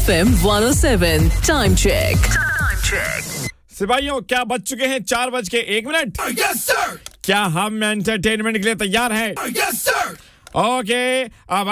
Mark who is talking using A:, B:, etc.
A: FM 107 time check.
B: सिपाहियों क्या बज चुके हैं 4:01?
C: Yes sir.
B: क्या हम एंटरटेनमेंट के लिए तैयार हैं?
C: Yes sir.
B: ओके अब